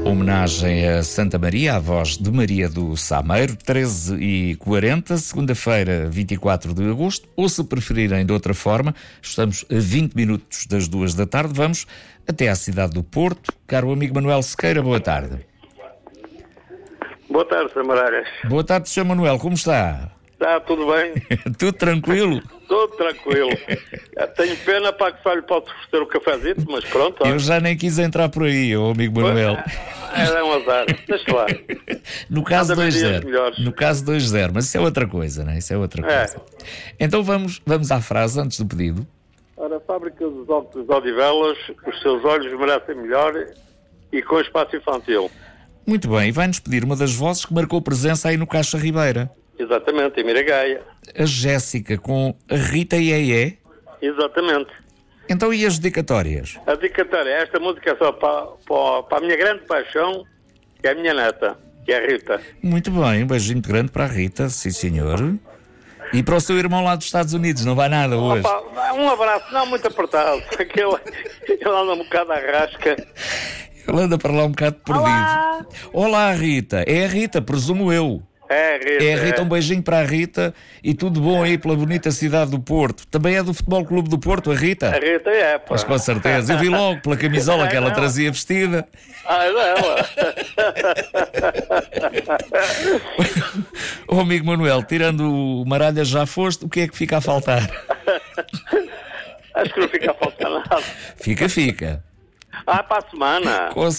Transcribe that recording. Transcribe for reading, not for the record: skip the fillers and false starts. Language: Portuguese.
Homenagem a Santa Maria, a voz de Maria do Sameiro, 13h40, segunda-feira, 24 de agosto, ou se preferirem de outra forma, estamos a 20 minutos das 2 da tarde, vamos até à cidade do Porto. Caro amigo Manuel Sequeira, boa tarde. Boa tarde, Sr. Maralhas. Boa tarde, Sr. Manuel, como está? Está tudo bem? Tudo tranquilo? Tudo tranquilo. Tenho pena para que só lhe posso oferecer o cafezito, mas pronto. Eu já nem quis entrar por aí, ô amigo Manuel. Era um azar, deixa lá. No caso Anda 2-0. No caso 2-0, mas isso é outra coisa, não é? Isso é outra coisa. Então vamos à frase antes do pedido. Ora, a fábrica dos óculos de Odivelas, os seus olhos merecem melhor e com espaço infantil. Muito bem, e vai-nos pedir uma das vozes que marcou presença aí no Caixa Ribeira. Exatamente, em Miragaia. A Jéssica com a Rita Iê. Exatamente. Então e as dedicatórias? A dedicatória, esta música é só para a minha grande paixão, que é a minha neta, que é a Rita. Muito bem, um beijinho muito grande para a Rita, sim senhor. E para o seu irmão lá dos Estados Unidos, não vai nada hoje? Opa, um abraço, não muito apertado, porque ele anda um bocado à rasca. Ele anda para lá um bocado perdido. Olá! Olá, Rita. É a Rita, presumo eu. É, Rita. É a Rita, um beijinho para a Rita e tudo bom aí pela bonita cidade do Porto. Também é do Futebol Clube do Porto, a Rita? A Rita é, pá. Mas com certeza. Eu vi logo pela camisola que ela trazia vestida. Ah, é ela. Ô amigo Manuel, tirando o Maralhas já foste, o que é que fica a faltar? Acho que não fica a faltar nada. Fica. Ah, para a semana. Com